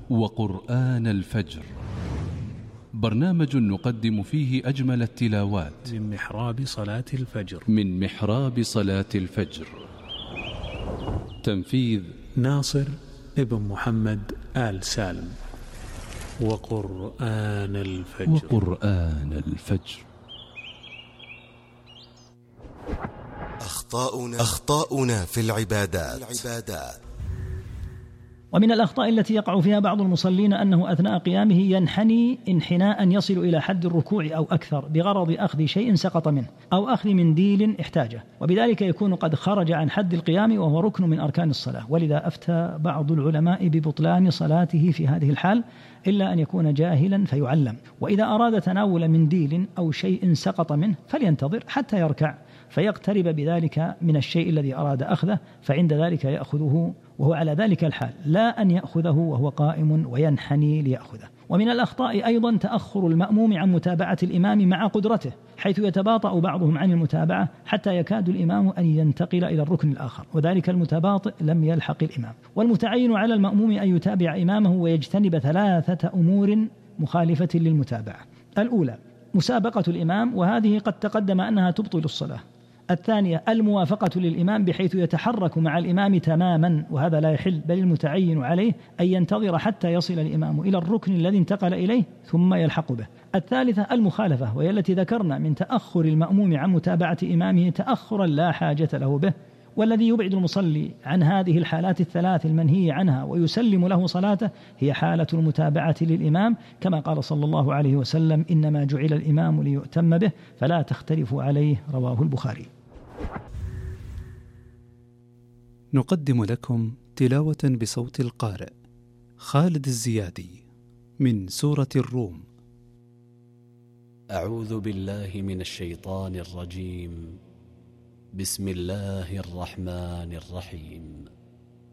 وقرآن الفجر، برنامج نقدم فيه أجمل التلاوات من محراب صلاة الفجر. تنفيذ ناصر ابن محمد آل سالم. وقرآن الفجر. أخطاؤنا في العبادات. ومن الأخطاء التي يقع فيها بعض المصلين أنه أثناء قيامه ينحني انحناء يصل إلى حد الركوع أو أكثر بغرض أخذ شيء سقط منه أو أخذ منديل احتاجه، وبذلك يكون قد خرج عن حد القيام وهو ركن من أركان الصلاة. ولذا أفتى بعض العلماء ببطلان صلاته في هذه الحال إلا أن يكون جاهلا فيعلم. وإذا أراد تناول منديل أو شيء سقط منه فلينتظر حتى يركع فيقترب بذلك من الشيء الذي أراد أخذه، فعند ذلك يأخذه وهو على ذلك الحال، لا أن يأخذه وهو قائم وينحني ليأخذه. ومن الأخطاء أيضا تأخر المأموم عن متابعة الإمام مع قدرته، حيث يتباطأ بعضهم عن المتابعة حتى يكاد الإمام أن ينتقل إلى الركن الآخر، وذلك المتباطئ لم يلحق الإمام. والمتعين على المأموم أن يتابع إمامه ويجتنب 3 أمور مخالفة للمتابعة. الأولى مسابقة الإمام، وهذه قد تقدم أنها تبطل الصلاة. الثانية الموافقة للإمام بحيث يتحرك مع الإمام تماما، وهذا لا يحل، بل المتعين عليه أن ينتظر حتى يصل الإمام إلى الركن الذي انتقل إليه ثم يلحق به. الثالثة المخالفة، وهي التي ذكرنا من تأخر المأموم عن متابعة إمامه تأخرا لا حاجة له به. والذي يبعد المصلي عن هذه الحالات الثلاث المنهي عنها ويسلم له صلاته هي حالة المتابعة للإمام، كما قال صلى الله عليه وسلم: إنما جعل الإمام ليؤتم به فلا تختلفوا عليه، رواه البخاري. نقدم لكم تلاوة بصوت القارئ خالد الزيادي من سورة الروم. أعوذ بالله من الشيطان الرجيم. بسم الله الرحمن الرحيم.